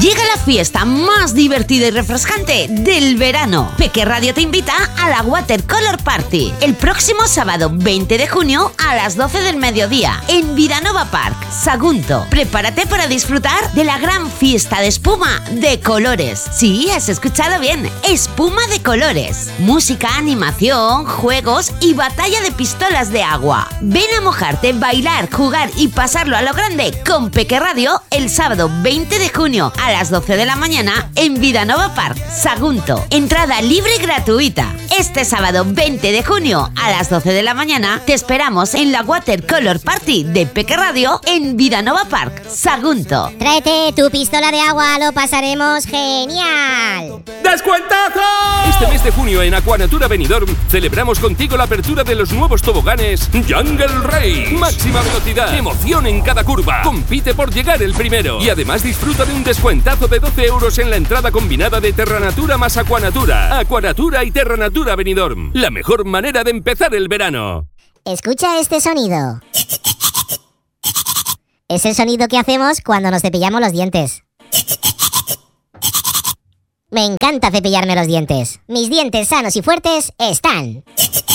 Llega la fiesta más divertida y refrescante del verano. Peque Radio te invita a la Watercolor Party el próximo sábado 20 de junio a las 12 del mediodía en Vilanova Park, Sagunto. Prepárate para disfrutar de la gran fiesta de espuma de colores. Sí, has escuchado bien, espuma de colores. Música, animación, juegos y batalla de pistolas de agua. Ven a mojarte, bailar, jugar y pasarlo a lo grande con Peque Radio el sábado 20 de junio a las 12 de la mañana en Vilanova Park, Sagunto. Entrada libre y gratuita. Este sábado 20 de junio a las 12 de la mañana te esperamos en la Watercolor Party de Peque Radio en Vilanova Park, Sagunto. Tráete tu pistola de agua, lo pasaremos genial. ¡Descuentazo! Este mes de junio en Aquanatura Benidorm celebramos contigo la apertura de los nuevos toboganes Jungle Race. Máxima velocidad, emoción en cada curva. Compite por llegar el primero y además disfruta de un descuentazo de 12 euros en la entrada combinada de Terranatura más Aquanatura. Aquanatura y Terranatura Benidorm. La mejor manera de empezar el verano. Escucha este sonido. Es el sonido que hacemos cuando nos cepillamos los dientes. Me encanta cepillarme los dientes. Mis dientes sanos y fuertes están.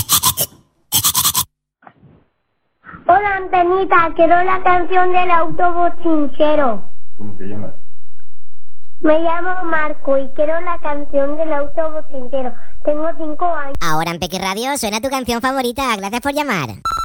Hola, Antenita, quiero la canción del autobús chinchero. ¿Cómo te llamas? Me llamo Marco y quiero la canción del autobús chinchero. Tengo 5 años. Ahora en Peque Radio suena tu canción favorita. Gracias por llamar.